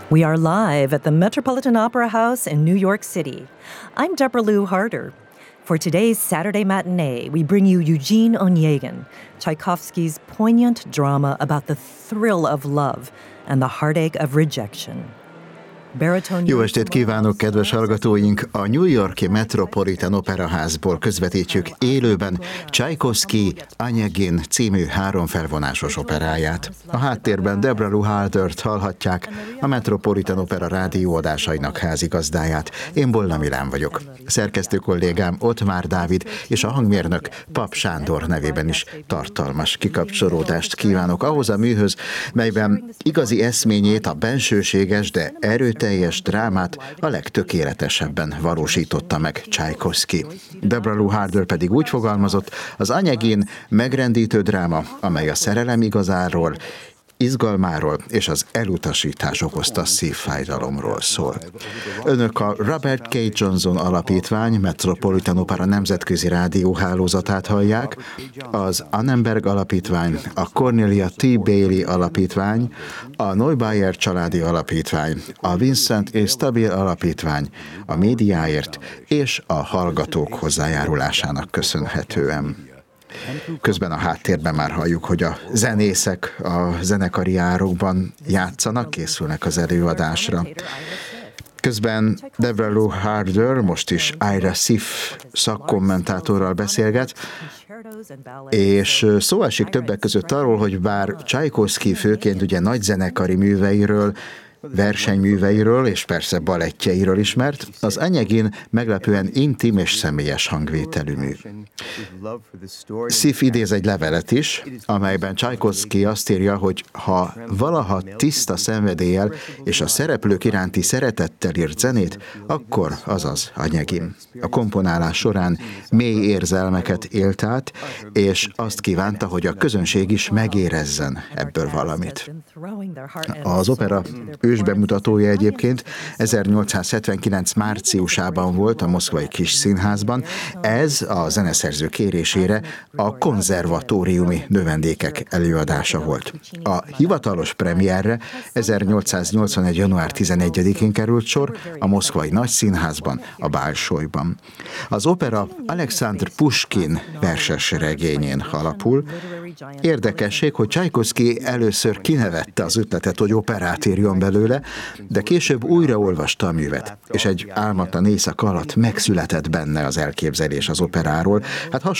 We are live at the Metropolitan Opera House in New York City. I'm Deborah Lou Harder. For today's Saturday matinee, we bring you Eugene Onegin, Tchaikovsky's poignant drama about the thrill of love and the heartache of rejection. Jó estét kívánok, kedves hallgatóink! A New York-i Metropolitan Opera Házból közvetítjük élőben Tchaikovsky Onegin című 3 felvonásos operáját. A háttérben Deborah Lou Hardert hallhatják, a Metropolitan Opera rádióadásainak házigazdáját. Én Bolla Milán vagyok. Szerkesztő kollégám Ottmár Dávid és a hangmérnök Pap Sándor nevében is tartalmas kikapcsolódást kívánok ahhoz a műhöz, melyben igazi eszményét, a bensőséges, de erőteljes drámát a legtökéletesebben valósította meg Tchaikovsky. Deborah Lou Harder pedig úgy fogalmazott, az Onegin megrendítő dráma, amely a szerelem igazáról, izgalmáról és az elutasítás okozta szívfájdalomról szól. Önök a Robert K. Johnson Alapítvány Metropolitan Opera nemzetközi rádióhálózatát hallják, az Annenberg Alapítvány, a Cornelia T. Bailey Alapítvány, a Neubayer Családi Alapítvány, a Vincent és Stabil Alapítvány, a médiáért és a hallgatók hozzájárulásának köszönhetően. Közben a háttérben már halljuk, hogy a zenészek a zenekari árokban játszanak, készülnek az előadásra. Közben Deborah Lou Harder most is Ira Sif szakkommentátorral beszélget, és szó esik többek között arról, hogy bár Tchaikovsky főként ugye nagy zenekari műveiről, versenyműveiről és persze balettjeiről ismert, az Onegin meglepően intim és személyes hangvételű mű. Sif idéz egy levelet is, amelyben Tchaikovsky azt írja, hogy ha valaha tiszta szenvedéllyel és a szereplők iránti szeretettel írt zenét, akkor azaz Onegin. A komponálás során mély érzelmeket élt át, és azt kívánta, hogy a közönség is megérezzen ebből valamit. Az opera ősbemutatója egyébként 1879. márciusában volt a Moszkvai Kis Színházban. Ez a zeneszerző kérésére a konzervatóriumi növendékek előadása volt. A hivatalos premierre 1881. január 11-én került sor a Moszkvai Nagyszínházban, a Bálsojban. Az opera Alexandr Pushkin verses regényén alapul. Érdekesség, hogy Tchaikovsky először kinevette az ötletet, hogy operát írjon belőle, de később újraolvasta a művet, és egy álmatlan éjszaka alatt megszületett benne az elképzelés az operáról. Hát